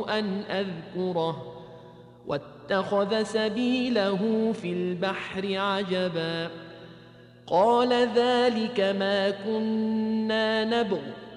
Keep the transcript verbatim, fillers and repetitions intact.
أن أذكره واتخذ سبيله في البحر عجبا قال ذلك ما كنا نبغ